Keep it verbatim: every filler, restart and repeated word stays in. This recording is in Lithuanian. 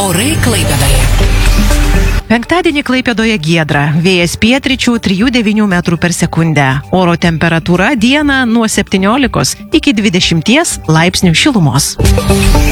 Orai Klaipėdoje. Penktadienį Klaipėdoje giedra, vėjas pietryčių trijų devynių metrų per sekundę. Oro temperatūra dieną nuo septyniolikos iki dvidešimties laipsnių šilumos.